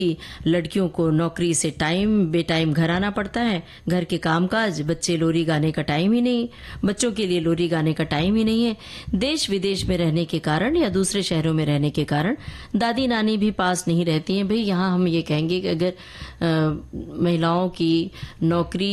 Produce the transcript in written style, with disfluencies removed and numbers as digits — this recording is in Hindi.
लड़कियों को नौकरी से बेटाइम घर आना पड़ता है, घर के कामकाज, बच्चे लोरी गाने का टाइम ही नहीं, बच्चों के लिए लोरी गाने का टाइम ही नहीं है। देश विदेश में रहने के कारण या दूसरे शहरों में रहने के कारण दादी नानी भी पास नहीं रहती हैं। भाई यहाँ हम ये कहेंगे कि अगर महिलाओं की नौकरी